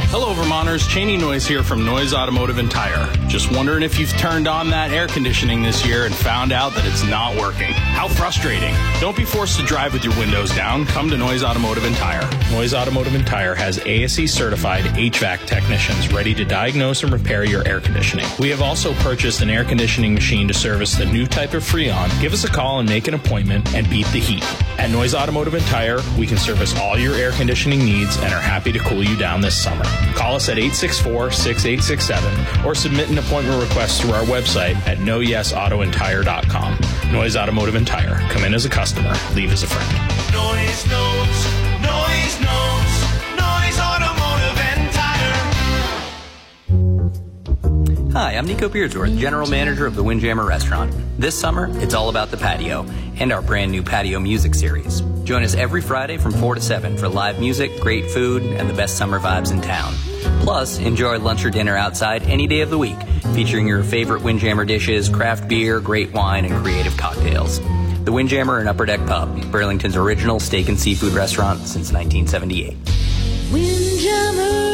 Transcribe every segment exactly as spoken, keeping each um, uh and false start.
Hello, Vermonters. Cheney Noise here from Noise Automotive and Tire. Just wondering if you've turned on that air conditioning this year and found out that it's not working. How frustrating. Don't be forced to drive with your windows down. Come to Noise Automotive and Tire. Noise Automotive and Tire has A S E certified H V A C technicians ready to diagnose and repair your air conditioning. We have also purchased an air conditioning machine to service the new type of Freon. Give us a call and make an appointment and beat the heat. At Noise Automotive and Tire, we can service all your air conditioning needs and are happy to cool you down this summer. Call us at eight six four, six eight six seven or submit an appointment request through our website at no yes auto and tire dot com. Noise Automotive and Tire. Come in as a customer. Leave as a friend. Noise knows. Noise knows. Noise Automotive and Tire. Hi, I'm Nico Beardsworth, General Manager of the Windjammer Restaurant. This summer, it's all about the patio and our brand new patio music series. Join us every Friday from four to seven for live music, great food, and the best summer vibes in town. Plus, enjoy lunch or dinner outside any day of the week, featuring your favorite Windjammer dishes, craft beer, great wine, and creative cocktails. The Windjammer and Upper Deck Pub, Burlington's original steak and seafood restaurant since nineteen seventy-eight. Windjammer.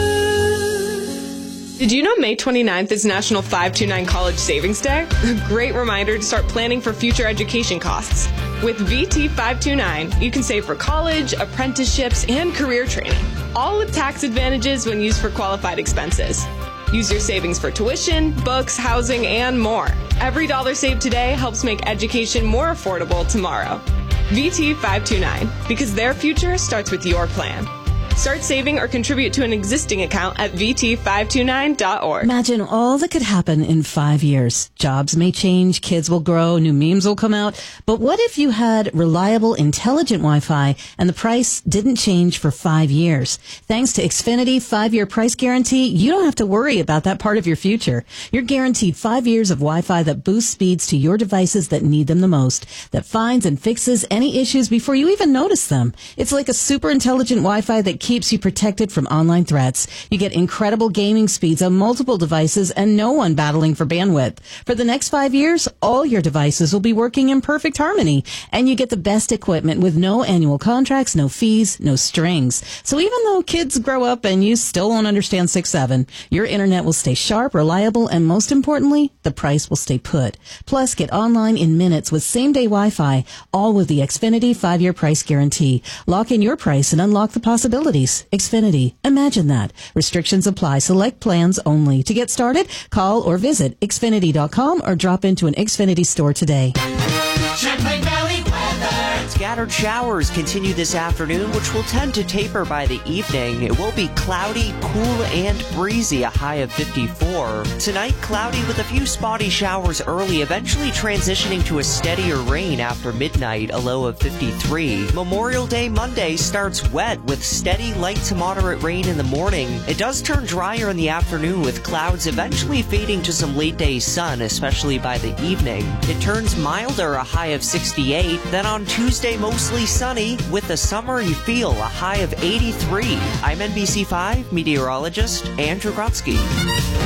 Did you know May twenty-ninth is National five two nine College Savings Day? A great reminder to start planning for future education costs. With V T five two nine, you can save for college, apprenticeships, and career training, all with tax advantages when used for qualified expenses. Use your savings for tuition, books, housing, and more. Every dollar saved today helps make education more affordable tomorrow. V T five two nine, because their future starts with your plan. Start saving or contribute to an existing account at v t five two nine dot org. Imagine all that could happen in five years. Jobs may change, kids will grow, new memes will come out. But what if you had reliable, intelligent Wi-Fi and the price didn't change for five years? Thanks to Xfinity five-year price guarantee, you don't have to worry about that part of your future. You're guaranteed five years of Wi-Fi that boosts speeds to your devices that need them the most, that finds and fixes any issues before you even notice them. It's like a super intelligent Wi-Fi that keeps you protected from online threats. You get incredible gaming speeds on multiple devices and no one battling for bandwidth. For the next five years, all your devices will be working in perfect harmony, and you get the best equipment with no annual contracts, no fees, no strings. So even though kids grow up and you still won't understand six seven, your internet will stay sharp, reliable, and most importantly, the price will stay put. Plus, get online in minutes with same-day Wi-Fi, all with the Xfinity five-year price guarantee. Lock in your price and unlock the possibilities. Xfinity. Imagine that. Restrictions apply. Select plans only. To get started, call or visit Xfinity dot com or drop into an Xfinity store today. Champlain Valley weather. Scattered showers continue this afternoon, which will tend to taper by the evening. It will be cloudy, cool, and breezy, a high of fifty-four. Tonight, cloudy with a few spotty showers early, eventually transitioning to a steadier rain after midnight, a low of fifty-three. Memorial Day Monday starts wet with steady light to moderate rain in the morning. It does turn drier in the afternoon with clouds eventually fading to some late-day sun, especially by the evening. It turns milder, a high of sixty-eight. Then on Tuesday, mostly sunny with the summer you feel, a high of eighty-three. I'm N B C five meteorologist Andrew Grotsky.